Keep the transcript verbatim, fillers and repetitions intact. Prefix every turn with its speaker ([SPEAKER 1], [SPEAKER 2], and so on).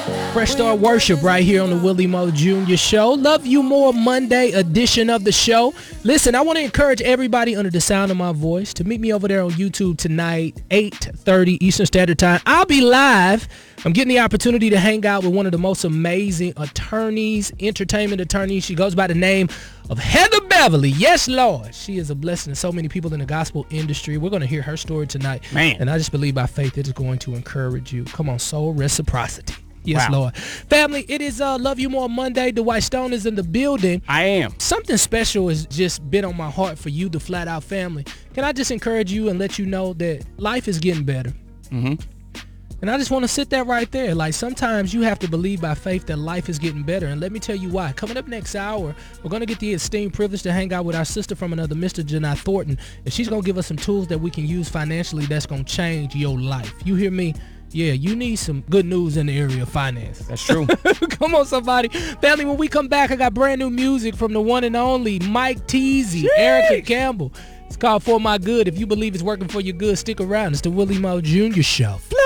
[SPEAKER 1] Fresh Start Worship right here on the Willie Moe Junior Show. Love You More Monday edition of the show. Listen, I want to encourage everybody under the sound of my voice to meet me over there on YouTube tonight, eight thirty Eastern Standard Time. I'll be live. I'm getting the opportunity to hang out with one of the most amazing attorneys, entertainment attorneys. She goes by the name of Heather Beverly. Yes, Lord. She is a blessing to so many people in the gospel industry. We're going to hear her story tonight.
[SPEAKER 2] Man.
[SPEAKER 1] And I just believe by faith it is going to encourage you. Come on, soul reciprocity. Yes,
[SPEAKER 2] Wow.
[SPEAKER 1] Lord. Family, it is uh, Love You More Monday. Dwight Stone is in the building.
[SPEAKER 2] I am.
[SPEAKER 1] Something special has just been on my heart for you, the Flat Out family. Can I just encourage you and let you know that life is getting better?
[SPEAKER 2] Mm-hmm.
[SPEAKER 1] And I just want to sit there right there. Like, sometimes you have to believe by faith that life is getting better. And let me tell you why. Coming up next hour, we're going to get the esteemed privilege to hang out with our sister from another, Mister Janai Thornton. And she's going to give us some tools that we can use financially that's going to change your life. You hear me? Yeah, you need some good news in the area of finance.
[SPEAKER 2] That's true.
[SPEAKER 1] Come on, somebody. Family, when we come back, I got brand new music from the one and only Mike Teasy, Erica Campbell. It's called For My Good. If you believe it's working for your good, stick around. It's the Willie Moe Junior Show.